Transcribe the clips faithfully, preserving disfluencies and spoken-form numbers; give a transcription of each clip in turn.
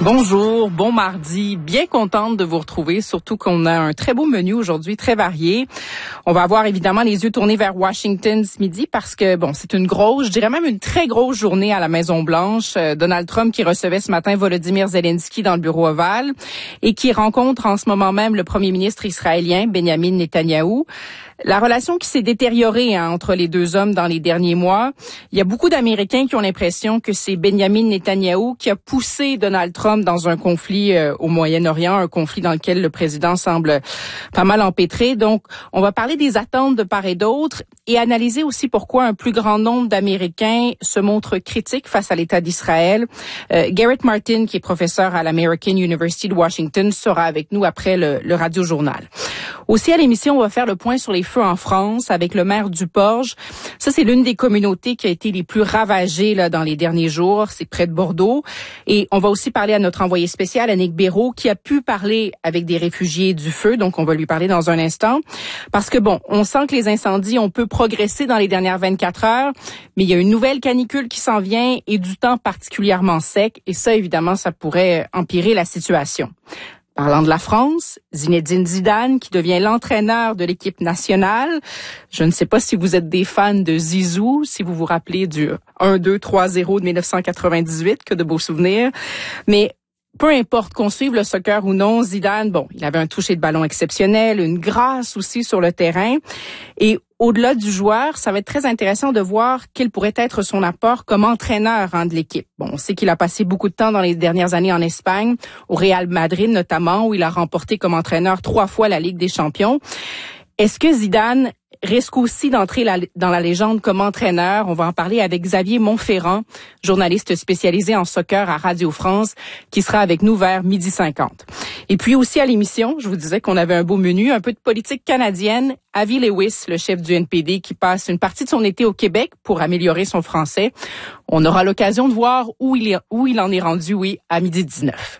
Bonjour, bon mardi, bien contente de vous retrouver, surtout qu'on a un très beau menu aujourd'hui, très varié. On va avoir évidemment les yeux tournés vers Washington ce midi parce que, bon, c'est une grosse, je dirais même une très grosse journée à la Maison-Blanche. Euh, Donald Trump qui recevait ce matin Volodymyr Zelensky dans le bureau ovale et qui rencontre en ce moment même le premier ministre israélien, Benjamin Netanyahou. La relation qui s'est détériorée hein, entre les deux hommes dans les derniers mois, il y a beaucoup d'Américains qui ont l'impression que c'est Benjamin Netanyahou qui a poussé Donald Trump dans un conflit euh, au Moyen-Orient, un conflit dans lequel le président semble pas mal empêtré. Donc, on va parler des attentes de part et d'autre et analyser aussi pourquoi un plus grand nombre d'Américains se montrent critiques face à l'État d'Israël. Euh, Garrett Martin, qui est professeur à l'American University de Washington, sera avec nous après le, le Radio-Journal. Aussi, à l'émission, on va faire le point sur les feux en France avec le maire du Porge. Ça, c'est l'une des communautés qui a été les plus ravagées là, dans les derniers jours. C'est près de Bordeaux. Et on va aussi parler à notre envoyé spécial, Annick Béraud, qui a pu parler avec des réfugiés du feu. Donc, on va lui parler dans un instant. Parce que, bon, on sent que les incendies ont peu progressé dans les dernières vingt-quatre heures, mais il y a une nouvelle canicule qui s'en vient et du temps particulièrement sec. Et ça, évidemment, ça pourrait empirer la situation. Parlant de la France, Zinedine Zidane qui devient l'entraîneur de l'équipe nationale. Je ne sais pas si vous êtes des fans de Zizou, si vous vous rappelez du un deux trois zéro de dix-neuf cent quatre-vingt-dix-huit, que de beaux souvenirs. Mais peu importe qu'on suive le soccer ou non, Zidane, bon, il avait un toucher de ballon exceptionnel, une grâce aussi sur le terrain. Et au-delà du joueur, ça va être très intéressant de voir quel pourrait être son apport comme entraîneur hein, de l'équipe. Bon, on sait qu'il a passé beaucoup de temps dans les dernières années en Espagne, au Real Madrid notamment, où il a remporté comme entraîneur trois fois la Ligue des Champions. Est-ce que Zidane risque aussi d'entrer la, dans la légende comme entraîneur? On va en parler avec Xavier Montferrand, journaliste spécialisé en soccer à Radio France, qui sera avec nous vers midi cinquante. Et puis aussi à l'émission, je vous disais qu'on avait un beau menu, un peu de politique canadienne. Avi Lewis, le chef du N P D, qui passe une partie de son été au Québec pour améliorer son français. On aura l'occasion de voir où il, est, où il en est rendu, oui, à midi dix-neuf.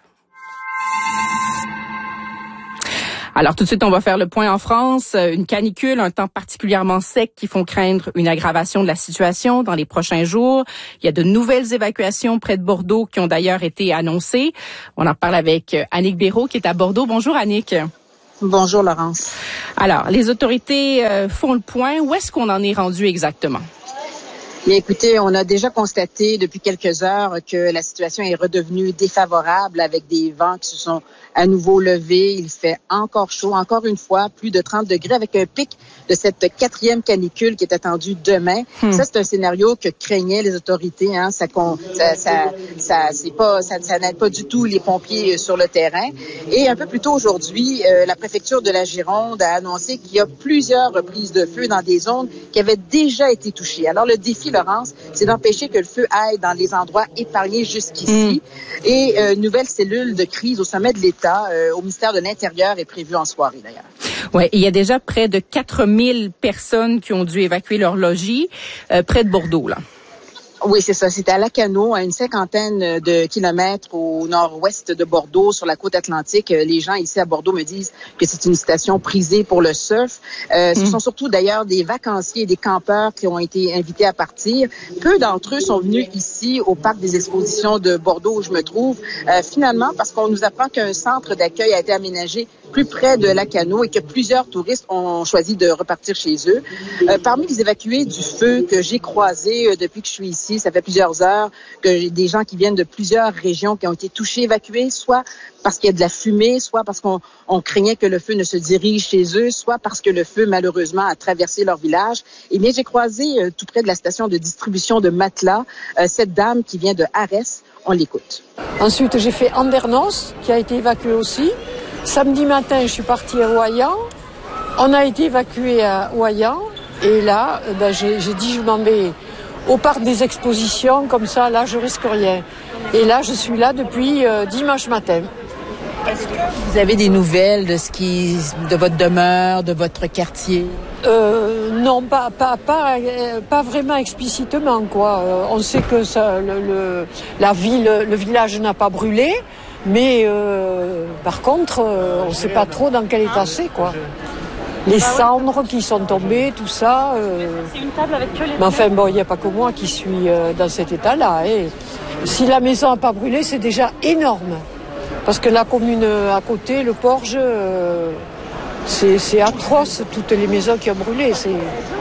Alors tout de suite, on va faire le point en France. Une canicule, un temps particulièrement sec qui font craindre une aggravation de la situation dans les prochains jours. Il y a de nouvelles évacuations près de Bordeaux qui ont d'ailleurs été annoncées. On en parle avec Annick Béraud qui est à Bordeaux. Bonjour Annick. Bonjour Laurence. Alors, les autorités euh, font le point. Où est-ce qu'on en est rendu exactement? Bien, écoutez, on a déjà constaté depuis quelques heures que la situation est redevenue défavorable avec des vents qui se sont à nouveau levés. Il fait encore chaud, encore une fois, plus de trente degrés avec un pic de cette quatrième canicule qui est attendue demain. Hmm. Ça, c'est un scénario que craignaient les autorités. Hein. Ça, ça, ça, ça, c'est pas, ça, ça n'aide pas du tout les pompiers sur le terrain. Et un peu plus tôt aujourd'hui, euh, la préfecture de la Gironde a annoncé qu'il y a plusieurs reprises de feu dans des zones qui avaient déjà été touchées. Alors, le défi, Laurence, c'est d'empêcher que le feu aille dans les endroits épargnés jusqu'ici. Mm. Et une euh, nouvelle cellule de crise au sommet de l'État, euh, au ministère de l'Intérieur, est prévue en soirée d'ailleurs. Ouais, il y a déjà près de quatre mille personnes qui ont dû évacuer leur logis euh, près de Bordeaux, là. Oui, c'est ça. C'est à Lacano, à une cinquantaine de kilomètres au nord-ouest de Bordeaux, sur la côte atlantique. Les gens ici à Bordeaux me disent que c'est une station prisée pour le surf. Euh, mmh. Ce sont surtout d'ailleurs des vacanciers et des campeurs qui ont été invités à partir. Peu d'entre eux sont venus ici au parc des expositions de Bordeaux où je me trouve. Euh, finalement, parce qu'on nous apprend qu'un centre d'accueil a été aménagé plus près de Lacano et que plusieurs touristes ont choisi de repartir chez eux. Euh, parmi les évacués du feu que j'ai croisés euh, depuis que je suis ici, ça fait plusieurs heures que j'ai des gens qui viennent de plusieurs régions qui ont été touchés, évacués, soit parce qu'il y a de la fumée, soit parce qu'on on craignait que le feu ne se dirige chez eux, soit parce que le feu, malheureusement, a traversé leur village. Et bien, j'ai croisé euh, tout près de la station de distribution de matelas euh, cette dame qui vient de Arès. On l'écoute. Ensuite, j'ai fait Andernos, qui a été évacué aussi. Samedi matin, je suis partie à Ouaillan. On a été évacué à Ouaillan. Et là, ben, j'ai, j'ai dit, je m'en vais au parc des expositions. Comme ça, là, je risque rien. Et là, je suis là depuis euh, dimanche matin. Est-ce que vous avez des nouvelles de ce qui, de votre demeure, de votre quartier? Euh, non, pas, pas, pas, pas vraiment explicitement, quoi. Euh, on sait que ça, le, le, la ville, le village n'a pas brûlé. Mais euh, par contre, euh, on ne sait pas trop dans quel état c'est, quoi. Les cendres qui sont tombées, tout ça. Euh... C'est une table avec que les... Mais enfin, bon, il n'y a pas que moi qui suis euh, dans cet état-là. Hein. Si la maison n'a pas brûlé, c'est déjà énorme. Parce que la commune à côté, le Porge, euh, c'est, c'est atroce, toutes les maisons qui ont brûlé. C'est...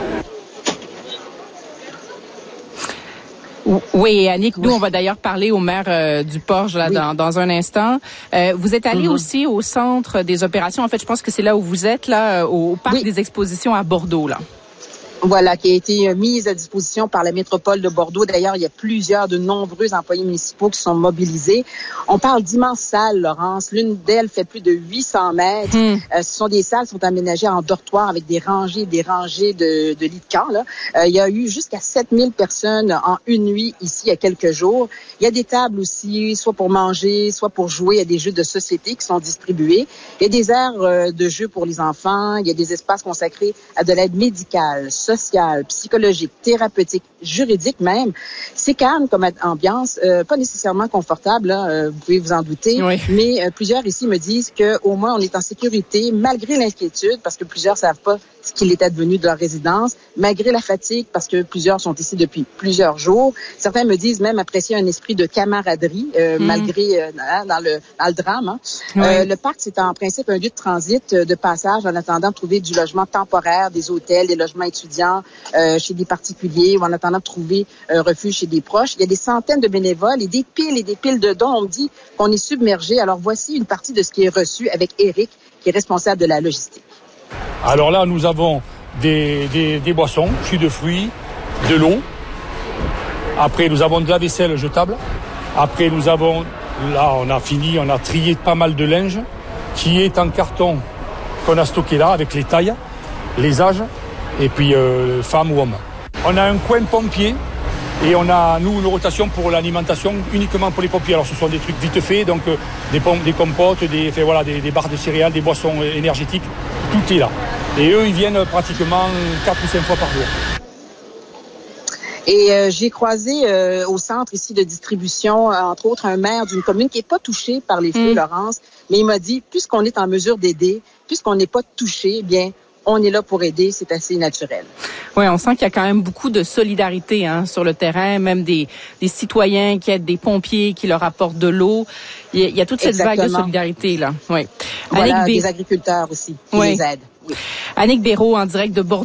Oui, Annick, nous, on va d'ailleurs parler au maire euh, du Porge là, oui. dans, dans un instant. Euh, vous êtes allé mm-hmm. aussi au centre des opérations. En fait, je pense que c'est là où vous êtes, là, au, au parc oui. des expositions à Bordeaux, là. Voilà, qui a été mise à disposition par la métropole de Bordeaux. D'ailleurs, il y a plusieurs, de nombreux employés municipaux qui sont mobilisés. On parle d'immenses salles, Laurence. L'une d'elles fait plus de huit cents mètres. Mm. Euh, ce sont des salles qui sont aménagées en dortoir avec des rangées, des rangées de, de lits de camp. Là. Euh, il y a eu jusqu'à sept mille personnes en une nuit ici il y a quelques jours. Il y a des tables aussi, soit pour manger, soit pour jouer. Il y a des jeux de société qui sont distribués. Il y a des aires euh, de jeux pour les enfants. Il y a des espaces consacrés à de l'aide médicale, sociale, psychologique, thérapeutique, juridique même. C'est calme comme ambiance, euh, pas nécessairement confortable, là, euh, vous pouvez vous en douter, oui. mais euh, plusieurs ici me disent qu'au moins on est en sécurité, malgré l'inquiétude, parce que plusieurs savent pas ce qu'il est advenu de leur résidence, malgré la fatigue, parce que plusieurs sont ici depuis plusieurs jours. Certains me disent même apprécier un esprit de camaraderie, euh, mmh. malgré euh, dans, le, dans le drame. Hein. Oui. Euh, le parc, c'est en principe un lieu de transit, de passage, en attendant de trouver du logement temporaire, des hôtels, des logements étudiants euh, chez des particuliers, ou en attendant de trouver un refuge chez des proches. Il y a des centaines de bénévoles et des piles et des piles de dons. On me dit qu'on est submergé. Alors voici une partie de ce qui est reçu avec Éric, qui est responsable de la logistique. Alors là, nous avons des, des, des boissons, jus de fruits, de l'eau. Après, nous avons de la vaisselle jetable. Après, nous avons, là, on a fini, on a trié pas mal de linge qui est en carton qu'on a stocké là avec les tailles, les âges, et puis euh, femmes ou hommes. On a un coin pompier et on a, nous, une rotation pour l'alimentation uniquement pour les pompiers. Alors, ce sont des trucs vite faits, donc euh, des, pompes, des compotes, des, fait, voilà, des, des barres de céréales, des boissons énergétiques. Tout est là. Et eux, ils viennent pratiquement quatre ou cinq fois par jour. Et euh, j'ai croisé euh, au centre ici de distribution, euh, entre autres, un maire d'une commune qui n'est pas touchée par les feux, mmh. Laurence, mais il m'a dit, puisqu'on est en mesure d'aider, puisqu'on n'est pas touché, eh bien, on est là pour aider, c'est assez naturel. Oui, on sent qu'il y a quand même beaucoup de solidarité hein, sur le terrain, même des, des citoyens qui aident des pompiers, qui leur apportent de l'eau. Il y a, il y a toute cette Exactement. vague de solidarité là. Oui. Voilà, Annick des B... agriculteurs aussi qui oui. les aident. Oui. Annick Béraud en direct de Bordeaux.